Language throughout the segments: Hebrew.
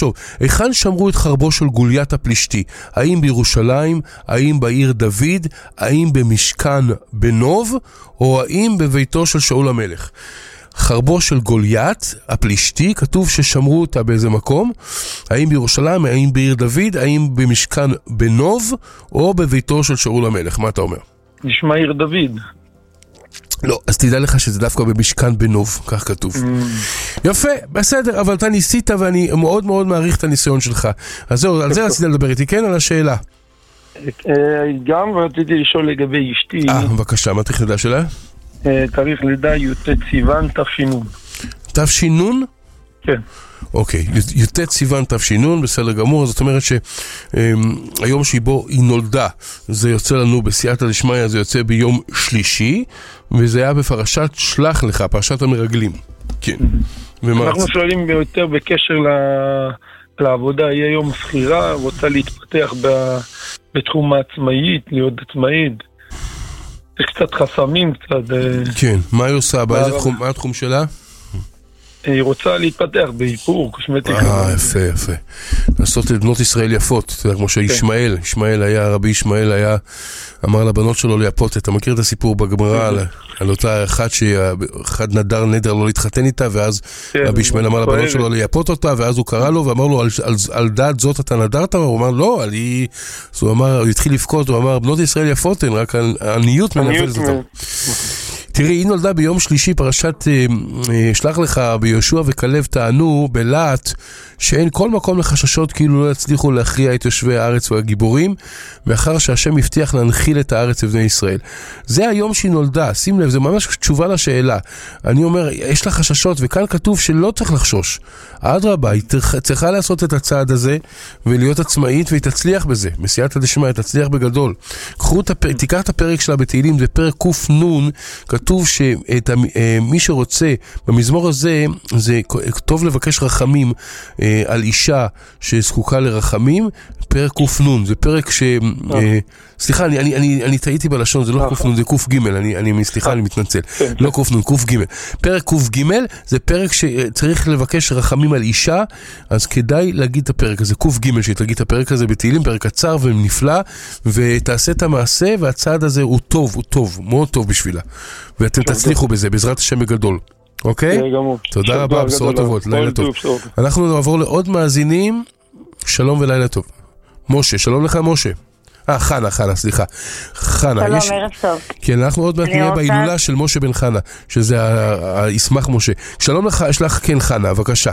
טוב. היכן שמרו את חרבו של גוליית הפלישתי? האם בירושלים? האם בעיר דוד? האם במשכן בנוב? או האם בביתו של שאול המלך? חרבו של גוליית הפלישתי, כתוב ששמרו אותה באיזה מקום. האם בירושלים? האם בעיר דוד? האם במשכן בנוב? או בביתו של שאול המלך? מה אתה אומר? נשמע עיר דוד. לא, אז תדע לך שזה דווקא במשכן בנוב, כך כתוב. יפה, בסדר, אבל אתה ניסית ואני מאוד מאוד מעריך את הניסיון שלך. אז זהו, על זה רציתי לדבר איתי, כן? על השאלה. גם רציתי לשאול לגבי אשתי. בבקשה, מה תריך לידה שלה? תאריך לידה י"ט סיוון תש"ן. תש"ן? כן. אוקיי, י"ט סיוון תש"ן, בסדר גמור. זאת אומרת שהיום שבו היא נולדה, זה יוצא לנו בסייעתא דשמיא, זה יוצא ביום שלישי, וזה היה בפרשת שלח לך, פרשת המרגלים. כן. אנחנו שואלים יותר בקשר לעבודה, יהיה יום סחירה, רוצה להתפתח בתחום העצמאית, להיות עצמאית. זה קצת חסמים, קצת... כן, מה היא עושה? מה התחום שלה? היא רוצה להתפתח באיפור, קוסמטיקה. יפה, יפה. לעשות את בנות ישראל יפות, אתה יודע, כמו שישמעאל היה, רבי ישמעאל היה, אמר לבנות שלו ליפות, אתה מכיר את הסיפור בגמרא על אותה אחד נדר לא להתחתן איתה, ואז רבי ישמעאל אמר לבנות שלו ליפות אותה, ואז הוא קרא לו ואמר לו, על דעת זאת אתה נדרת? הוא אמר, לא, הוא התחיל לבכות, הוא אמר, בנות ישראל יפות הן, רק העניות מנבלת אותם. תראי, היא נולדה ביום שלישי, פרשת שלח לך ביהושע וכלב טענו בלהט שאין כל מקום לחששות כאילו לא יצליחו להכריע את יושבי הארץ והגיבורים, מאחר שהשם הבטיח להנחיל את הארץ לבני ישראל. זה היום שהיא נולדה, שים לב, זה ממש תשובה לשאלה. אני אומר, יש לה חששות, וכאן כתוב שלא צריך לחשוש. אדרבה, היא צריכה לעשות את הצעד הזה ולהיות עצמאית, והיא תצליח בזה. בסייעתא דשמיא, היא תצליח בגדול. תיקח את הפרק שלה בתהילים, זה פרק קנ"ן, כתוב שמי שרוצה, במזמור הזה, זה טוב לבקש רחמים על אישה שזקוקה לרחמים, פרק קנ"ן, זה פרק סליחה, אני טעיתי בלשון, זה לא קנ"ן, זה ק"ג, סליחה, אני מתנצל, לא קנ"ן, ק"ג. פרק ק"ג זה פרק שצריך לבקש רחמים על אישה, אז כדאי להגיד את הפרק הזה, ק"ג, שתגיד את הפרק הזה בתהילים, פרק קצר ונפלא, ותעשה את המעשה, והצעד הזה הוא טוב, מאוד טוב בשבילה. ואתם תצליחו בזה, בעזרת השם בגדול. אוקיי? תודה רבה, בשורות טובות, לילה טוב. אנחנו נעבור לעוד מאזינים, שלום ולילה טוב. משה, שלום לך משה. חנה, סליחה. חנה, שלום, ערב טוב. כן, אנחנו עוד מעט נהיה בהילולה של משה בן חנה, שזה ישמח משה. שלום לך, יש לך כן חנה, בבקשה.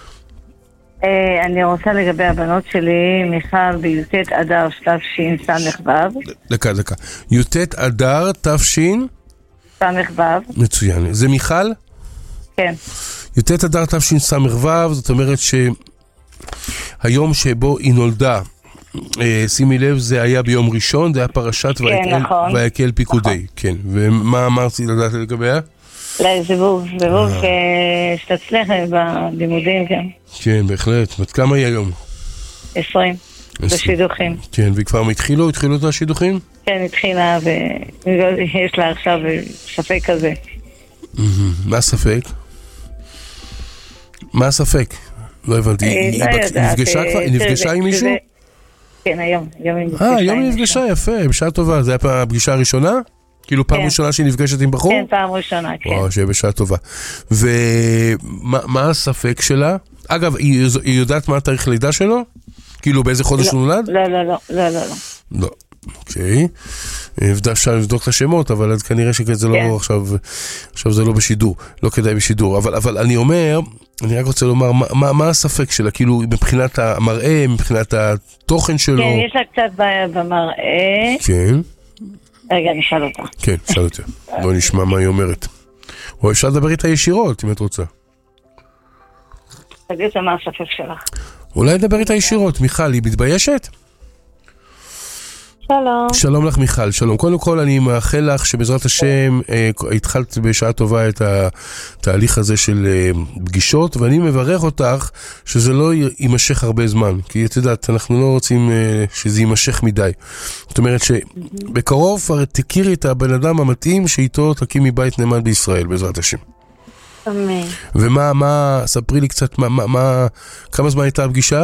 אני רוצה לגבי הבנות שלי, מיכל בי"ט אדר תשס"ו. דקה. י"ט אדר תשס"ו. מצוין. זה מיכל? כן. י"ט אדר תשס"ו, זאת אומרת שהיום שבו היא נולדה, שימי לב, זה היה ביום ראשון, זה היה פרשת ויקהל פיקודי. כן, ומה אמרתי לדעת לגביה? זיווג שתצליח בלימודים, כן. כן, בהחלט. בת כמה היא היום? 20, בשידוכים. כן, וכבר התחילו את השידוכים? כן, התחילה, ויש לה עכשיו ספק כזה. מה הספק? מה הספק? לא הבנתי. היא נפגשה עם מישהו? כן, היום היא נפגשה, יפה, בשעה טובה. זה היה הפגישה הראשונה? כאילו פעם ראשונה שהיא נפגשת עם בחור? כן, פעם ראשונה, כן. וואו, שיהיה בשעה טובה. ומה הספק שלה? אגב, היא יודעת מה התאריך לידה שלו? כאילו באיזה חודש הוא נולד? לא. אוקיי. אפשר לבדוק את השמות, אבל אז כנראה שזה לא עכשיו זה לא בשידור, לא כדאי בשידור. אבל אני אומר, אני רק רוצה לומר, מה הספק שלה? כאילו מבחינת המראה, מבחינת התוכן שלו? כן, יש לה קצת בעיה במראה. כן. רגע, נשאל אותה. כן, נשאל אותה. בוא נשמע מה היא אומרת. או אפשר לדבר איתה ישירות, אם את רוצה. תגיד לה מה הספק שלך. אולי לדבר איתה ישירות. מיכל, היא מתביישת? שלום. שלום לך מיכל, שלום. קודם כל אני מאחל לך שבעזרת השם התחלת בשעה טובה את התהליך הזה של פגישות, ואני מברך אותך שזה לא יימשך הרבה זמן, כי את יודעת, אנחנו לא רוצים שזה יימשך מדי. זאת אומרת שבקרוב תכירי את הבן אדם המתאים שאיתו תקימי בית נאמן בישראל, בעזרת השם. אמן. ספרי לי קצת, כמה זמן הייתה הפגישה?